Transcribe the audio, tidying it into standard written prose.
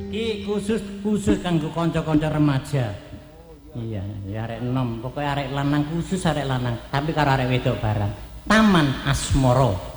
Ki khusus kanggo kanca-kanca remaja. Iya, ya arek enom, pokoke arek lanang khusus arek lanang, tapi karo arek wedok barang. Taman Asmara.